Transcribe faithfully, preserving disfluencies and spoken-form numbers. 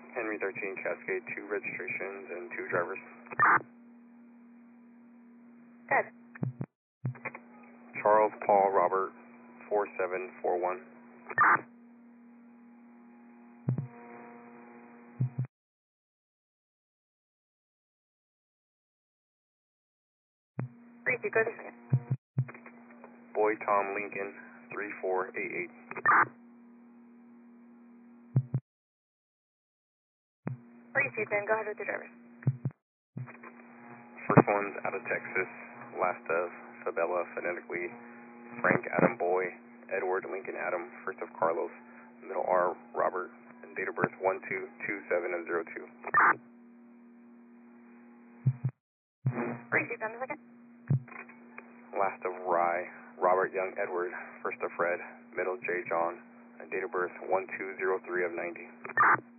Henry thirteen, Cascade, two registrations and two drivers. Good. Charles Paul Robert, four seven four one. three two, go this second. Boy Tom Lincoln, three four eight eight. three two, ten, go ahead with the drivers. First one's out of Texas, last of Sabella, phonetically Frank Adam Boy, Edward Lincoln Adam, first of Carlos, middle R Robert, and date of birth one two two seven of zero two. three two, ten, second. Last of Rye, Robert Young Edward, first of Fred, middle J John, and date of birth one two zero three of ninety.